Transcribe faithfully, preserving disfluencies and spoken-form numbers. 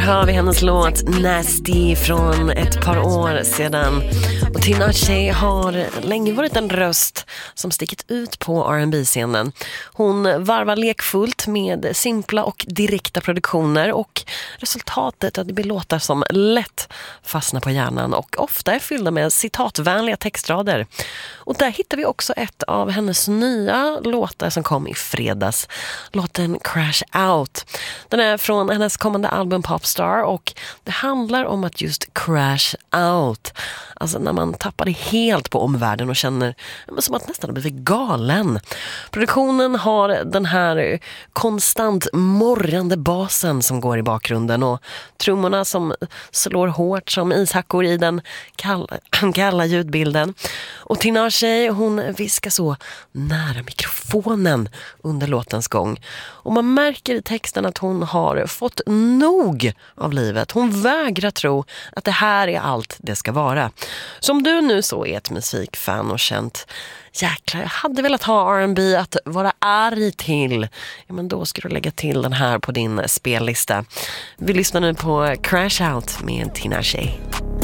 hör vi hennes låt Nasty från ett par år sedan. Och Tinashe har länge varit en röst som stickit ut på R and B-scenen. Hon varvar lekfullt med simpla och direkta produktioner, och resultatet är att det blir låtar som lätt fastnar på hjärnan och ofta är fyllda med citatvänliga textrader. Och där hittar vi också ett av hennes nya låtar som kom i fredags. Låten Crash Out. Den är från hennes kommande album Popstar, och det handlar om att just crash out. Alltså när man tappar det helt på omvärlden och känner som att nästan har blivit galen. Produktionen har den här konstant morrande basen som går i bakgrunden och trummorna som slår hårt som ishackor i den kalla, kalla ljudbilden. Och Tinashe, hon viskar så nära mikrofonen under låtens gång. Och man märker i texten att hon har fått nog av livet. Hon vägrar tro att det här är allt det ska vara. Som du nu så är ett musikfan och känt, jäklar, jag hade velat ha R and B att vara arg till. Ja, men då ska du lägga till den här på din spellista. Vi lyssnar nu på Crash Out med Tinashe.